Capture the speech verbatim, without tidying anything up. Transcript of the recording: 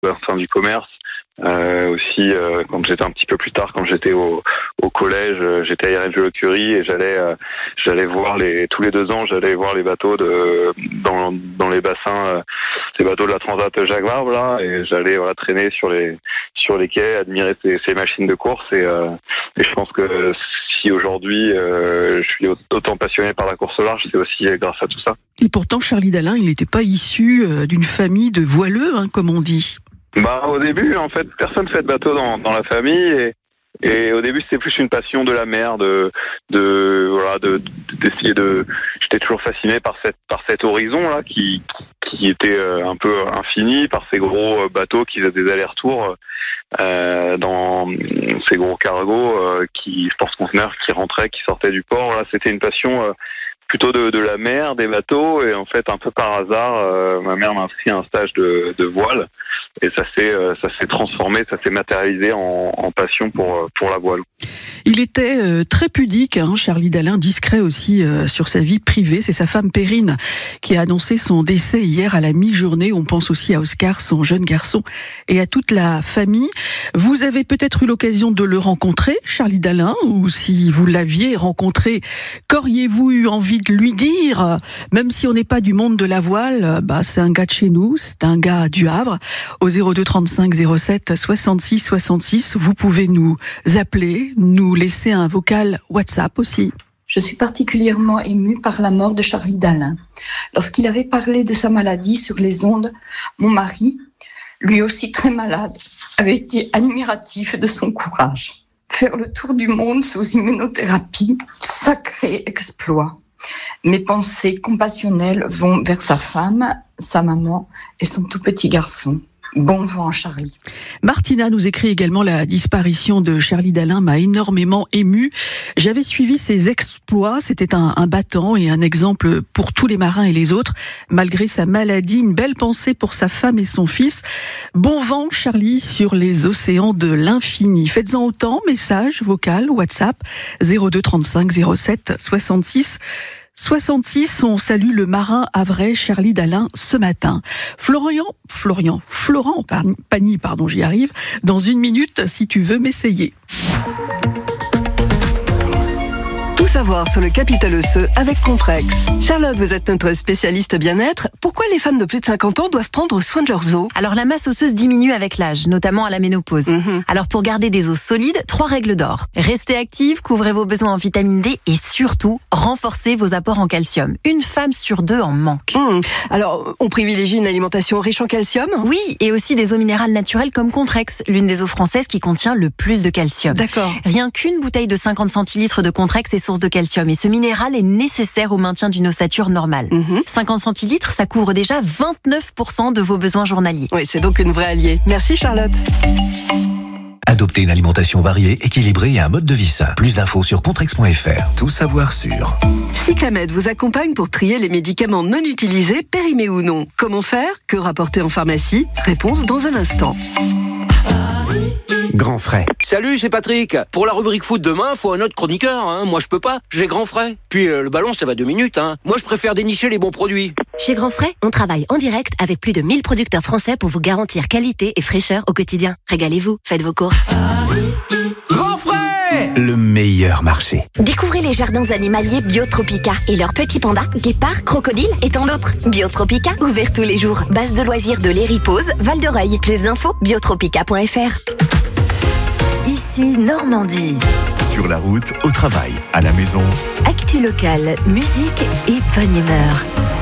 sein du commerce. Euh, aussi, euh, quand j'étais un petit peu plus tard, quand j'étais au, au collège, euh, j'étais à Irène-Joliot-Curie et j'allais, euh, j'allais voir les tous les deux ans, j'allais voir les bateaux de dans dans les bassins, euh, ces bateaux de la Transat Jacques Vabre là, et j'allais voilà traîner sur les sur les quais, admirer ces, ces machines de course et, euh, et je pense que si aujourd'hui euh, je suis autant passionné par la course au large, c'est aussi grâce à tout ça. Et pourtant, Charlie Dalin, il n'était pas issu d'une famille de voileux, hein, comme on dit. Bah au début en fait personne fait de bateau dans dans la famille et et au début c'était plus une passion de la mer, de de voilà de d'essayer de j'étais toujours fasciné par cette par cet horizon là qui qui était un peu infini, par ces gros bateaux qui faisaient des allers-retours euh, dans ces gros cargos euh, qui porte-conteneurs qui rentraient, qui sortaient du port. Là c'était une passion euh, plutôt de, de la mer, des bateaux, et en fait un peu par hasard, euh, ma mère m'a inscrit à un stage de, de voile, et ça s'est euh, ça s'est transformé, ça s'est matérialisé en, en passion pour pour la voile. Il était euh, très pudique, hein, Charlie Dalin, discret aussi euh, sur sa vie privée. C'est sa femme Perrine qui a annoncé son décès hier à la mi-journée. On pense aussi à Oscar, son jeune garçon, et à toute la famille. Vous avez peut-être eu l'occasion de le rencontrer, Charlie Dalin, ou si vous l'aviez rencontré, qu'auriez-vous eu envie de lui dire, même si on n'est pas du monde de la voile, bah c'est un gars de chez nous, c'est un gars du Havre. Au zéro deux trente-cinq zéro sept soixante-six soixante-six, vous pouvez nous appeler, nous laisser un vocal WhatsApp aussi. Je suis particulièrement émue par la mort de Charlie Dalin. Lorsqu'il avait parlé de sa maladie sur les ondes, mon mari, lui aussi très malade, avait été admiratif de son courage. Faire le tour du monde sous immunothérapie, sacré exploit. Mes pensées compassionnelles vont vers sa femme, sa maman et son tout petit garçon. Bon vent, Charlie. Martina nous écrit également: la disparition de Charlie Dalin m'a énormément émue. J'avais suivi ses exploits, c'était un, un battant et un exemple pour tous les marins et les autres. Malgré sa maladie, une belle pensée pour sa femme et son fils. Bon vent, Charlie, sur les océans de l'infini. Faites-en autant, message, vocal, WhatsApp, zéro deux trente-cinq zéro sept soixante-six soixante-six, on salue le marin havrais Charlie Dalin ce matin. Florian, Florian, Florent Pagny, pardon, j'y arrive, dans une minute si tu veux m'essayer. Tout savoir sur le capital osseux avec Comprex. Charlotte, vous êtes notre spécialiste bien-être. Pourquoi les femmes de plus de cinquante ans doivent prendre soin de leurs os ? Alors la masse osseuse diminue avec l'âge, notamment à la ménopause. Mmh. Alors pour garder des os solides, trois règles d'or. Restez active, couvrez vos besoins en vitamine D et surtout, renforcez vos apports en calcium. Une femme sur deux en manque. Mmh. Alors, on privilégie une alimentation riche en calcium ? Oui, et aussi des eaux minérales naturelles comme Contrex, l'une des eaux françaises qui contient le plus de calcium. D'accord. Rien qu'une bouteille de cinquante centilitres de Contrex est source de calcium et ce minéral est nécessaire au maintien d'une ossature normale. Mmh. cinquante centilitres, ça couvre déjà vingt-neuf pour cent de vos besoins journaliers. Oui, c'est donc une vraie alliée. Merci Charlotte. Adoptez une alimentation variée, équilibrée et un mode de vie sain. Plus d'infos sur contrex point f r. Tout savoir sur. Cyclamed vous accompagne pour trier les médicaments non utilisés, périmés ou non. Comment faire ? Que rapporter en pharmacie ? Réponse dans un instant. Grand frais. Salut, c'est Patrick. Pour la rubrique foot demain, faut un autre chroniqueur. Hein. Moi, je peux pas. J'ai Grand frais. Puis euh, le ballon, ça va deux minutes. Hein. Moi, je préfère dénicher les bons produits. Chez Grand frais, on travaille en direct avec plus de mille producteurs français pour vous garantir qualité et fraîcheur au quotidien. Régalez-vous, faites vos courses. Grand frais, le meilleur marché. Découvrez les jardins animaliers Biotropica et leurs petits pandas, guépards, crocodiles et tant d'autres. Biotropica, ouvert tous les jours. Base de loisirs de l'Héripose, Val-de-Reuil. Plus d'infos, biotropica point f r. Ici Normandie. Sur la route, au travail, à la maison. Actu locale, musique et bonne humeur.